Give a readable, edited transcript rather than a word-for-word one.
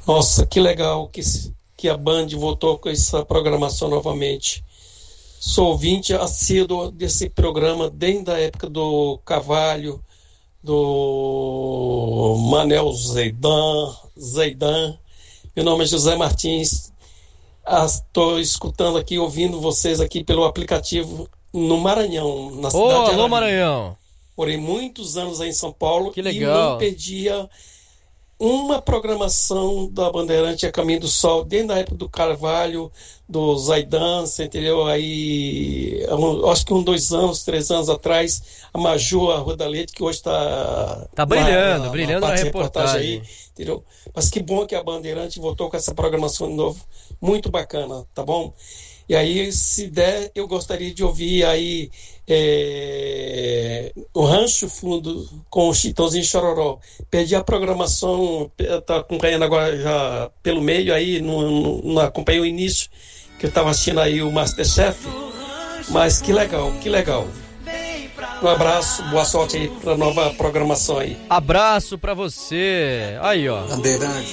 Nossa, que legal que a Band voltou com essa programação novamente. Sou ouvinte assíduo desse programa desde a época do Carvalho, do Manel Zeidan. Meu nome é José Martins. Estou escutando aqui, ouvindo vocês aqui pelo aplicativo no Maranhão, na cidade de Alô, Arari. Maranhão. Morei muitos anos aí em São Paulo Que e legal. não perdia uma programação da Bandeirante a Caminho do Sol, desde a época do Carvalho, do Zaidan, você entendeu? Aí, acho que 2 anos, 3 anos atrás, a Maju, a Rua da Leite, que hoje está Tá brilhando na parte de reportagem aí, entendeu? Mas que bom que a Bandeirante voltou com essa programação de novo, muito bacana, tá bom? E aí, se der, eu gostaria de ouvir aí o Rancho Fundo com o Chitãozinho e Chororó. Perdi a programação, tá acompanhando agora já pelo meio aí, não acompanhei o início, que eu estava assistindo aí o Masterchef, mas que legal, que legal. Um abraço, boa sorte aí para a nova programação aí. Abraço pra você. Aí, ó. Bandeirante.